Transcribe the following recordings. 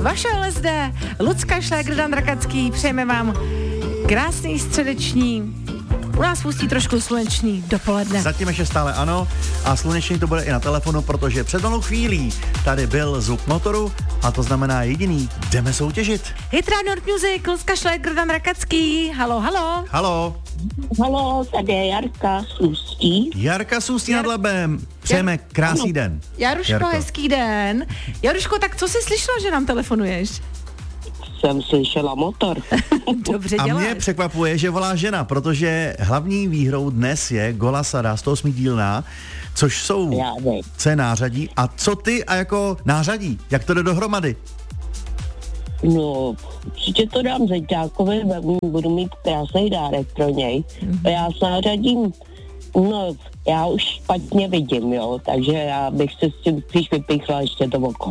vaše LSD, Lucka Šlégr, Dan Rakacký, přejeme vám krásný středeční, u nás v Ústí trošku slunečný dopoledne. Zatím ještě stále ano a slunečný to bude i na telefonu, protože před malou chvílí tady byl zvuk motoru a to znamená jediný, jdeme soutěžit. Hit Radio Nord Music, Lucka Šlégr, Dan Rakacký, halo, halo. Halo. Halo, tady je Jarka z Ústí. Jarka z Ústí nad Labem, přejeme krásný den. Jaruško, hezký den. Jaruško, tak co jsi slyšela, že nám telefonuješ? Jsem slyšela motor. Dobře A děláš. mě překvapuje, že volá žena, protože hlavní výhrou dnes je Gola Sada 108 dílná, což jsou Já vím. C nářadí. A co ty a jako nářadí? Jak to jde dohromady? No, určitě to dám zeťákovi, budu mít krásný dárek pro něj. A já s nářadím, no, já už špatně vidím, jo, takže já bych se s tím spíš vypichla ještě to oko.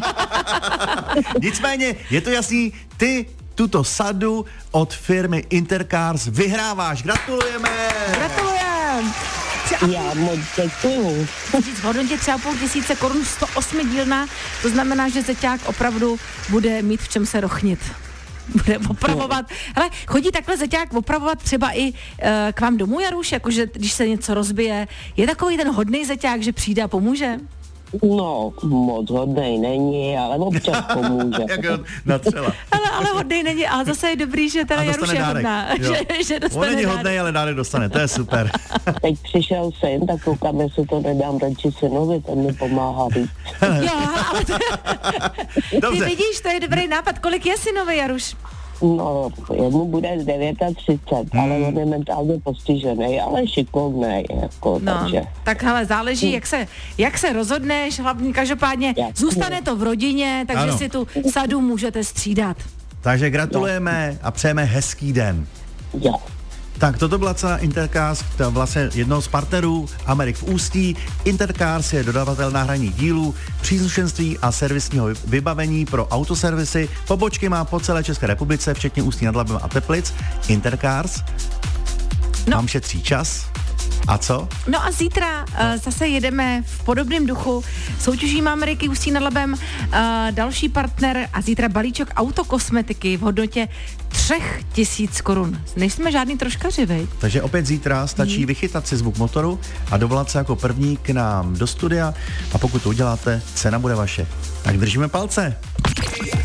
Nicméně, je to jasný, ty tuto sadu od firmy Intercars vyhráváš. Gratulujeme! Gratulujem. Já moc děkuju. V hodnotě 3,5 tisíce korun 108 dílna, to znamená, že zeťák opravdu bude mít v čem se rochnit. Bude opravovat. Hele, chodí takhle zeťák opravovat třeba i k vám domů, Jaruš, jakože když se něco rozbije. Je takový ten hodnej zeťák, že přijde a pomůže? No, moc hodnej není, ale občas pomůže. Jak ho natřela. Ale hodnej není, ale zase je dobrý, že teda A Jaruš dostane je dárek. hodná. Že dostane On není dárek. hodnej, ale dárek dostane, to je super. Teď přišel syn, tak koukám, jestli to nedám radši synovi, ten mi pomáhá víc. Jo, ale ty Dobře. vidíš, to je dobrý nápad. Kolik je synovi, Jaruš? No, jemu bude 39, ale on je mentálně postižený, ale šikovnej, jako, No, takže. tak hele, záleží, jak se rozhodneš, hlavně každopádně Jasně. zůstane to v rodině, takže Ano. si tu sadu můžete střídat. Takže gratulujeme a přejeme hezký den. Jo. Tak toto byla celá Intercars, to vlastně jednoho z partnerů Amerik v Ústí. Intercars je dodavatel náhradních dílů, příslušenství a servisního vybavení pro autoservisy. Pobočky má po celé České republice, včetně Ústí nad Labem a Teplic. Intercars vám šetří čas. A co? No a zítra zase jedeme v podobném duchu. Soutěžíme Ameriky Ústí nad Labem, další partner a zítra balíček autokosmetiky v hodnotě 3 000 korun. Nejsme žádný troškaři, vej? Takže opět zítra stačí vychytat si zvuk motoru a dovolat se jako první k nám do studia a pokud to uděláte, cena bude vaše. Tak držíme palce.